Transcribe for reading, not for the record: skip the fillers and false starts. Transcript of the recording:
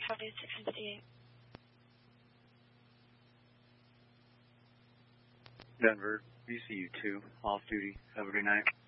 Charlie 658. Denver, VCU 2, off duty. Have a good night.